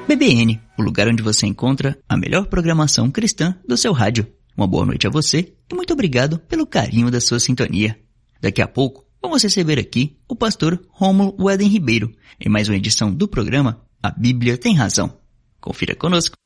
BBN, o lugar onde você encontra a melhor programação cristã do seu rádio. Uma boa noite a você e muito obrigado pelo carinho da sua sintonia. Daqui a pouco, vamos receber aqui o pastor Rômulo Weden Ribeiro em mais uma edição do programa A Bíblia Tem Razão. Confira conosco.